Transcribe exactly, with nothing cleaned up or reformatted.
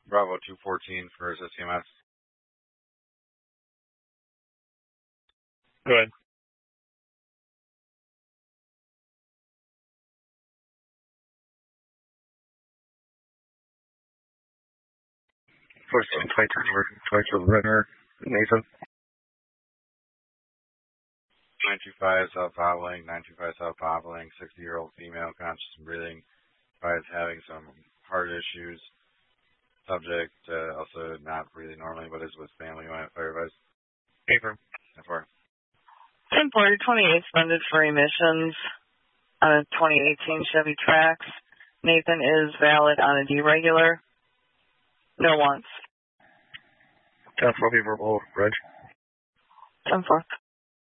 Bravo two fourteen for S C M S. Go ahead. fourteen twenty-two, twenty-two, Renner, Nathan. nine two five South Hobbling, nine two five South Hobbling, sixty-year-old female, conscious and breathing, is having some heart issues. Subject uh, also not breathing normally, but is with family. You want to fire advice? Paper. ten four. ten forty, twenty-eight suspended for emissions on a twenty eighteen Chevy Trax. Nathan is valid on a deregular. No wants. ten four, be verbal, Reg. ten four.